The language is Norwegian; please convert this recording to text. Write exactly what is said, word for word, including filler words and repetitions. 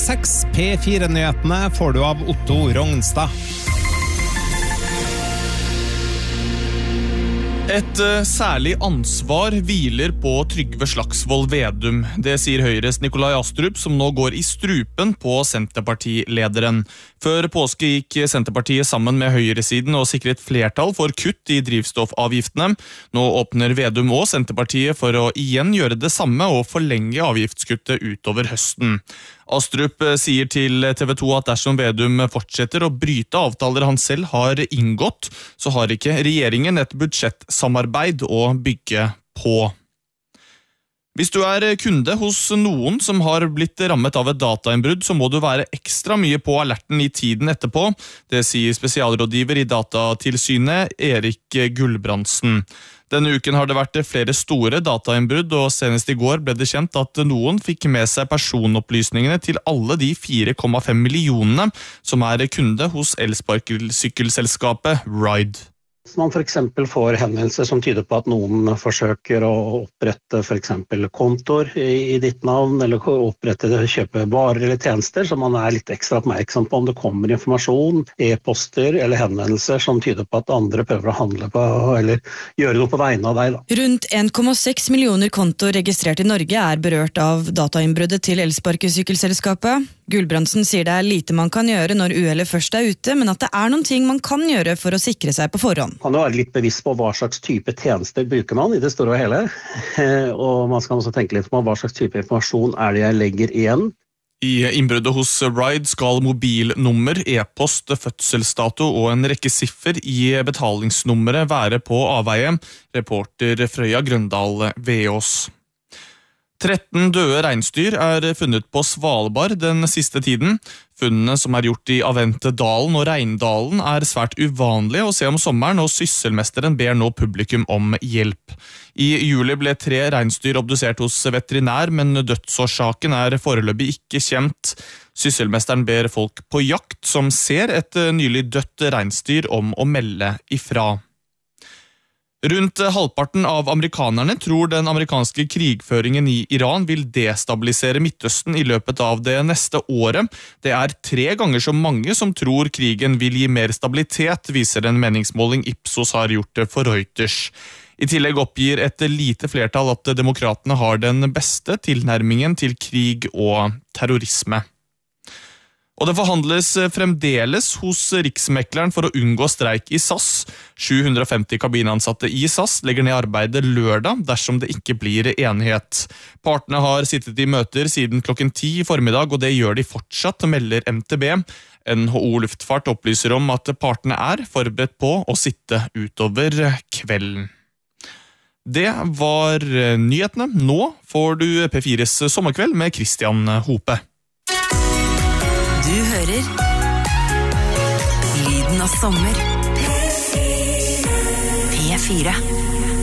seks P fire-nyhetene får du av Otto Rognstad. Et uh, særlig ansvar hviler på Trygve Slagsvold Vedum. Det sier Høyres Nikolai Astrup, som nå går i strupen på Senterpartilederen. Før påske gikk Senterpartiet sammen med høyresiden og sikret flertall for kutt i drivstoffavgiftene. Nå åpner Vedum og Senterpartiet for å igjen gjøre det samme og forlenge avgiftskuttet utover høsten. Astrup sier til T V to at dersom Vedum fortsetter å bryte avtaler han selv har inngått, så har ikke regjeringen et budsjettsamarbeid å bygge på. Hvis du er kunde hos noen som har blitt rammet av et datainnbrudd, så må du være ekstra mye på alerten i tiden etterpå. Det sier spesialrådgiver i Datatilsynet, Erik Gulbrandsen. Denne uken har det vært flere store datainnbrudd, og senest i går ble det kjent at noen fikk med seg personopplysningene til alle de fire komma fem millionene som er kunde hos elsparkesykkelselskapet Ride. Hvis man for eksempel får henvendelser som tyder på at noen forsøker å opprette for eksempel kontor i ditt navn, eller opprette kjøpe varer eller tjenester, så man er litt ekstra oppmerksom på om det kommer informasjon, e-poster eller henvendelser som tyder på at andre prøver å handle på, eller gjøre noe på vegne av deg. Da. Rundt en komma seks millioner kontoer registrert i Norge er berørt av datainnbruddet til elsparkesykkelselskapet. Gulbrandsen sier det er lite man kan gjøre når uhellet først er ute, men at det er noen ting man kan gjøre for å sikre seg på forhånd. Man kan jo være litt bevisst på hva slags type tjenester bruker man i det store og hele, og man skal også tenke litt på hva slags type informasjon er det jeg legger igjen. I innbruddet hos Ride skal mobilnummer, e-post, fødselsdato og en rekke siffer i betalingsnummeret være på avveie. Reporter Frøya Grøndal Veås. tretten døde reinsdyr er funnet på Svalbard den siste tiden. Funnene som er gjort i Aventedalen og Reindalen er svært uvanlige å se om sommeren, og sysselmesteren ber nå publikum om hjelp. I juli ble tre reinsdyr obdusert hos veterinær, men dødsårsaken er foreløpig ikke kjent. Sysselmesteren ber folk på jakt som ser et nylig dødt reinsdyr om å melde ifra. Rundt halvparten av amerikanerne tror den amerikanske krigføringen i Iran vil destabilisere Midtøsten i løpet av det neste året. Det er tre ganger så mange som tror krigen vil gi mer stabilitet, viser en meningsmåling Ipsos har gjort for Reuters. I tillegg oppgir et lite flertall at demokratene har den beste tilnærmingen til krig og terrorisme. Og det forhandles fremdeles hos Riksmekleren for å unngå streik i S A S. sju hundre og femti kabinansatte i S A S legger ned arbeidet lørdag dersom det ikke blir enighet. Partene har sittet i møter siden klokken ti i formiddag, og det gjør de fortsatt, melder M T B. N H O Luftfart opplyser om at partene er forberedt på å sitte utover kvelden. Det var nyhetene. Nå får du P fires sommerkveld med Christian Hope. Du hører Lyden av sommer P fire.